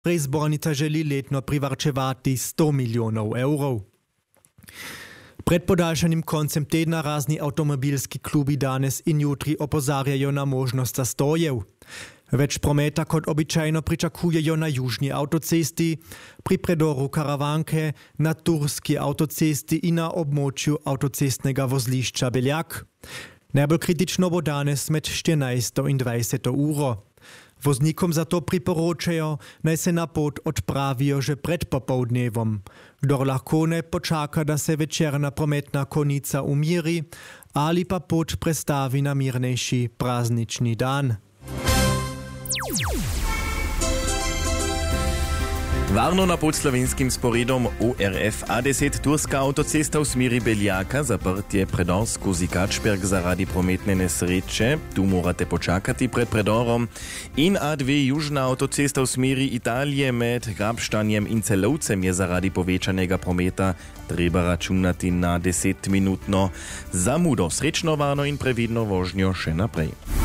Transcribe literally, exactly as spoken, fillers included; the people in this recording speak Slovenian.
Izbornica želi letno privarčevati sto milijonov evrov. Pred podaljšanim koncem tedna razni avtomobilski klubi danes in jutri opozarjajo na možnost zastojev. Več prometa kot običajno pričakujejo na južni avtocesti, pri predoru Karavanke, na turski avtocesti in na območju avtocestnega vozlišča Beljak. Najbolj kritično bo danes med štirinajsto in dvajseto uro. Voznikom zato priporočajo, naj se na pot odpravijo že pred popoldnevom. Kdor lahko ne počaka, da se večerna prometna konica umiri ali pa pot prestavi na mirnejši praznični dan. Varno na pod slovenskim sporedom O R F A deset turska avtocesta v smeri Beljaka zaprtje predor skozi Kačberg zaradi prometne nesreče. Tu morate počakati pred predorom. In A dve južna avtocesta v smeri Italije med Grabštanjem in Celovcem je zaradi povečanega prometa treba računati na desetminutno zamudo. Srečno, varno in previdno vožnjo še naprej.